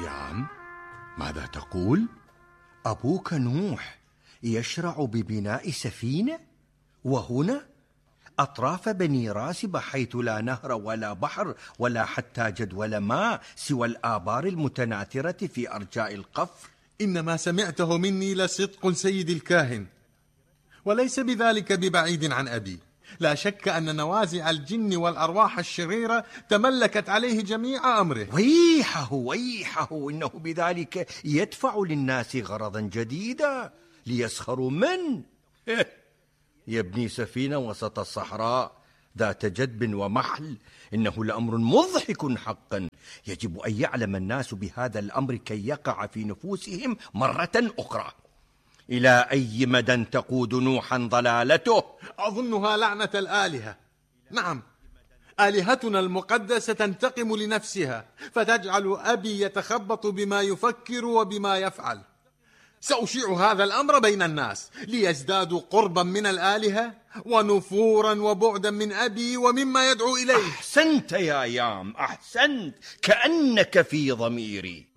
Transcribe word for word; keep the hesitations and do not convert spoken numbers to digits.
يام، ماذا تقول؟ أبوك نوح يشرع ببناء سفينة، وهنا أطراف بني راسب حيث لا نهر ولا بحر ولا حتى جدول ماء سوى الآبار المتناثرة في أرجاء القفر. إنما سمعته مني لصدق سيد الكاهن، وليس بذلك ببعيد عن أبي. لا شك أن نوازع الجن والأرواح الشريرة تملكت عليه جميع أمره. ويحه ويحه، إنه بذلك يدفع للناس غرضا جديدا ليسخروا منه. يبني سفينة وسط الصحراء ذات جدب ومحل، إنه لأمر مضحك حقا. يجب أن يعلم الناس بهذا الأمر كي يقع في نفوسهم مرة أخرى. إلى أي مدى تقود نوحا ضلالته؟ أظنها لعنة الآلهة. نعم، آلهتنا المقدسة تنتقم لنفسها، فتجعل أبي يتخبط بما يفكر وبما يفعل. سأشيع هذا الأمر بين الناس ليزدادوا قربا من الآلهة ونفورا وبعدا من أبي ومما يدعو إليه. أحسنت يا يام، أحسنت، كأنك في ضميري.